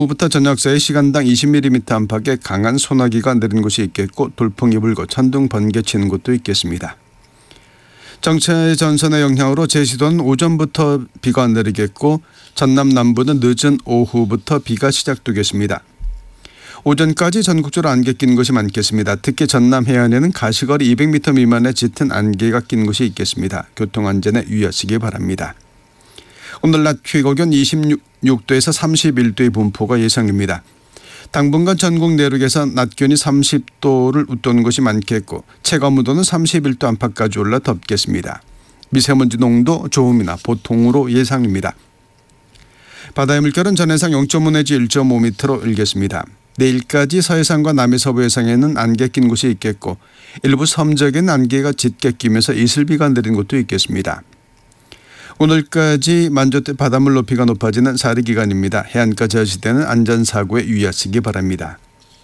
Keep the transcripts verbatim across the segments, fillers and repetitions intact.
오후부터 저녁 사이 시간당 이십 밀리미터 안팎의 강한 소나기가 내린 곳이 있겠고 돌풍이 불고 천둥 번개 치는 곳도 있겠습니다. 정체 전선의 영향으로 제주도는 오전부터 비가 내리겠고 전남 남부는 늦은 오후부터 비가 시작되겠습니다. 오전까지 전국적으로 안개 낀 곳이 많겠습니다. 특히 전남 해안에는 가시거리 이백 미터 미만의 짙은 안개가 낀 곳이 있겠습니다. 교통안전에 유의하시기 바랍니다. 오늘 낮 최고기온 이십육 도에서 삼십일 도의 분포가 예상됩니다. 당분간 전국 내륙에서 낮 기온이 삼십 도를 웃도는 곳이 많겠고 체감온도는 삼십일 도 안팎까지 올라 덥겠습니다. 미세먼지 농도 좋음이나 보통으로 예상입니다. 바다의 물결은 전해상 영 점 오 내지 일 점 오 미터로 일겠습니다. 내일까지 서해상과 남해서부 해상에는 안개 낀 곳이 있겠고 일부 섬적에는 안개가 짙게 끼면서 이슬비가 내린 곳도 있겠습니다. 오늘까지 만조대 바닷물 높이가 높아지는 사리 기간입니다. 해안가 저지대는 안전사고에 유의하시기 바랍니다.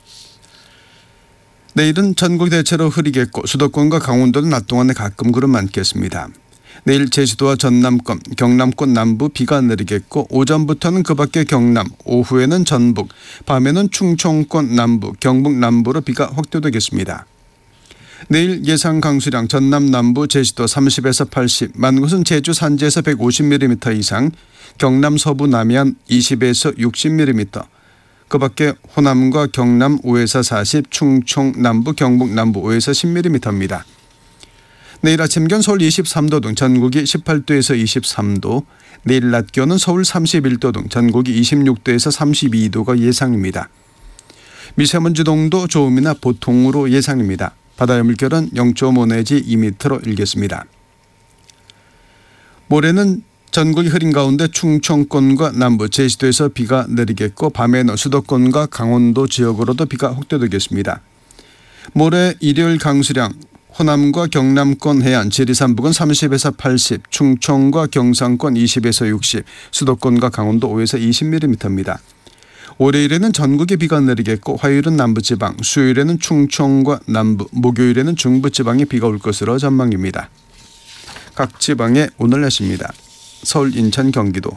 내일은 전국이 대체로 흐리겠고 수도권과 강원도는 낮 동안에 가끔 구름 많겠습니다. 내일 제주도와 전남권, 경남권 남부 비가 내리겠고 오전부터는 그 밖에 경남, 오후에는 전북, 밤에는 충청권 남부, 경북 남부로 비가 확대되겠습니다. 내일 예상 강수량 전남 남부 제주도 삼십에서 팔십, 많은 곳은 제주 산지에서 백오십 밀리미터 이상, 경남 서부 남해안 이십에서 육십 밀리미터, 그 밖에 호남과 경남 오에서 사십, 충청 남부, 경북 남부 오에서 십 밀리미터입니다. 내일 아침 기온 서울 이십삼 도 등 전국이 십팔 도에서 이십삼 도, 내일 낮 기온은 서울 삼십일 도 등 전국이 이십육 도에서 삼십이 도가 예상입니다. 미세먼지 농도 좋음이나 보통으로 예상입니다. 바다의 물결은 영 점 오 내지 이 미터로 일겠습니다. 모레는 전국이 흐린 가운데 충청권과 남부 제주도에서 비가 내리겠고 밤에는 수도권과 강원도 지역으로도 비가 확대되겠습니다. 모레 일요일 강수량 호남과 경남권 해안 지리산 부근 삼십에서 팔십, 충청과 경상권 이십에서 육십, 수도권과 강원도 오에서 이십 밀리미터입니다. 월요일에는 전국에 비가 내리겠고 화요일은 남부지방, 수요일에는 충청과 남부, 목요일에는 중부지방에 비가 올 것으로 전망입니다. 각 지방의 오늘 날씨입니다. 서울, 인천, 경기도.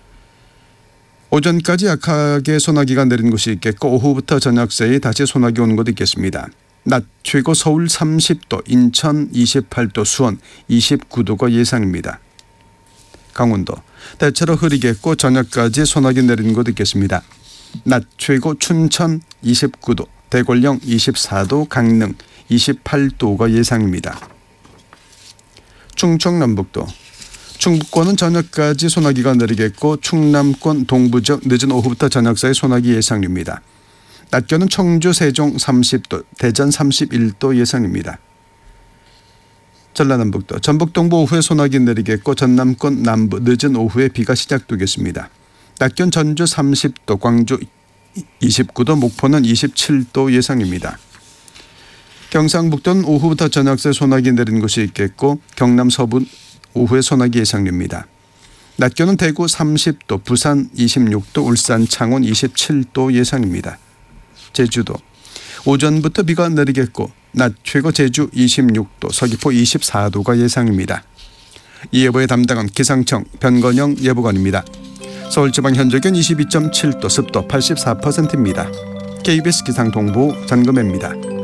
오전까지 약하게 소나기가 내린 곳이 있겠고 오후부터 저녁 사이 다시 소나기 오는 곳이 있겠습니다. 낮 최고 서울 삼십 도, 인천 이십팔 도, 수원 이십구 도가 예상입니다. 강원도 대체로 흐리겠고 저녁까지 소나기 내리는 곳 있겠습니다. 낮 최고 춘천 이십구 도, 대권령 이십사 도, 강릉 이십팔 도가 예상입니다. 충청 남북도 충북권은 저녁까지 소나기가 내리겠고 충남권 동부 지역 늦은 오후부터 저녁 사이 소나기 예상입니다. 낮 기온은 청주, 세종 삼십 도, 대전 삼십일 도 예상입니다. 전라남북도 전북 동부 오후에 소나기 내리겠고 전남권 남부 늦은 오후에 비가 시작되겠습니다. 낮 기온 전주 삼십 도, 광주 이십구 도, 목포는 이십칠 도 예상입니다. 경상북도는 오후부터 저녁 사이 소나기 내리는 곳이 있겠고 경남 서부 오후에 소나기 예상됩니다. 낮 기온은 대구 삼십 도, 부산 이십육 도, 울산 창원 이십칠 도 예상입니다. 제주도 오전부터 비가 내리겠고 낮 최고 제주 이십육 도, 서귀포 이십사 도가 예상입니다. 이 예보의 담당은 기상청 변건영 예보관입니다. 서울지방 현재 기온 이십이 점 칠 도, 습도 팔십사 퍼센트입니다. 케이비에스 기상정보 전금혜입니다.